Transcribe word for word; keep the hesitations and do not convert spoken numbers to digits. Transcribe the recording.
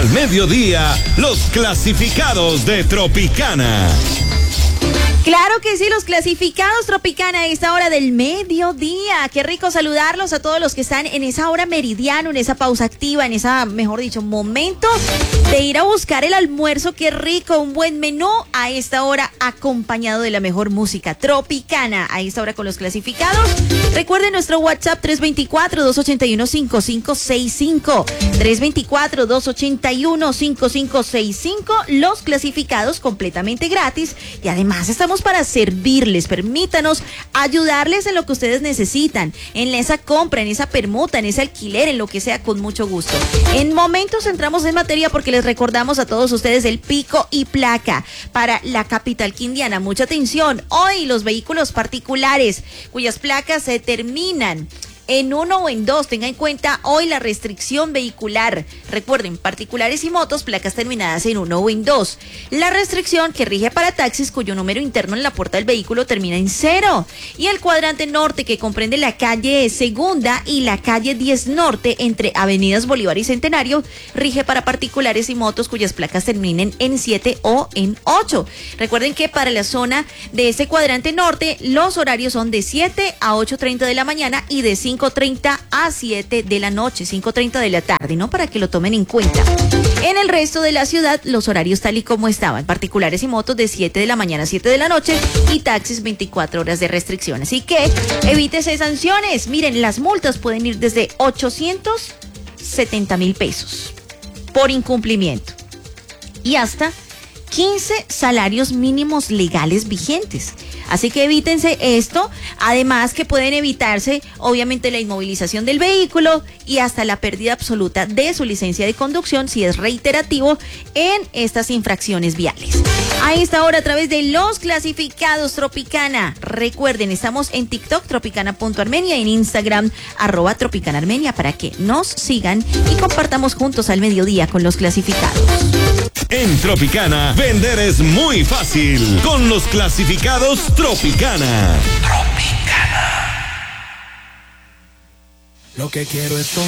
Al mediodía, los clasificados de Tropicana. Claro que sí, los clasificados Tropicana a esta hora del mediodía. Qué rico saludarlos a todos los que están en esa hora meridiano, en esa pausa activa, en esa, mejor dicho, momento de ir a buscar el almuerzo. Qué rico, un buen menú a esta hora acompañado de la mejor música Tropicana. A esta hora con los clasificados. Recuerden nuestro WhatsApp tres dos cuatro, dos ocho uno, cinco cinco seis cinco. tres dos cuatro, dos ocho uno, cinco cinco seis cinco. Los clasificados completamente gratis y además estamos para servirles. Permítanos ayudarles en lo que ustedes necesitan, en esa compra, en esa permuta, en ese alquiler, en lo que sea, con mucho gusto. En momentos entramos en materia porque les recordamos a todos ustedes el pico y placa para la capital quindiana. Mucha atención, hoy los vehículos particulares cuyas placas se terminan en uno o en dos, tenga en cuenta hoy la restricción vehicular. Recuerden, particulares y motos, placas terminadas en uno o en dos. La restricción que rige para taxis cuyo número interno en la puerta del vehículo termina en cero. Y el cuadrante norte que comprende la calle Segunda y la calle diez Norte entre avenidas Bolívar y Centenario, rige para particulares y motos cuyas placas terminen en siete o en ocho. Recuerden que para la zona de ese cuadrante norte, los horarios son de siete a ocho treinta de la mañana y de cinco treinta a siete de la noche, cinco treinta de la tarde, ¿no? Para que lo tomen en cuenta. En el resto de la ciudad, los horarios tal y como estaban, particulares y motos de siete de la mañana a siete de la noche y taxis veinticuatro horas de restricción. Así que evítese sanciones. Miren, las multas pueden ir desde ochocientos setenta mil pesos por incumplimiento y hasta quince salarios mínimos legales vigentes. Así que evítense esto, además que pueden evitarse obviamente la inmovilización del vehículo y hasta la pérdida absoluta de su licencia de conducción si es reiterativo en estas infracciones viales. A esta hora a través de los clasificados Tropicana. Recuerden, estamos en TikTok tropicana punto armenia, en Instagram arroba tropicana armenia para que nos sigan y compartamos juntos al mediodía con los clasificados. En Tropicana, vender es muy fácil con los clasificados Tropicana. Tropicana. Lo que quiero es tomar.